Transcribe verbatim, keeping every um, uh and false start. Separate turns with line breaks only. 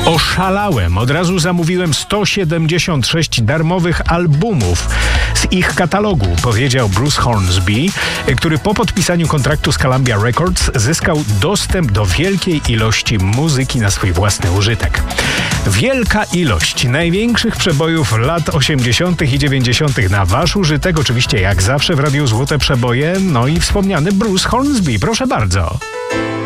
Oszalałem. Od razu zamówiłem sto siedemdziesiąt sześć darmowych albumów z ich katalogu, powiedział Bruce Hornsby, który po podpisaniu kontraktu z Columbia Records zyskał dostęp do wielkiej ilości muzyki na swój własny użytek. Wielka ilość największych przebojów lat osiemdziesiątych i dziewięćdziesiątych na wasz użytek, oczywiście jak zawsze w Radiu Złote Przeboje, no i wspomniany Bruce Hornsby. Proszę bardzo.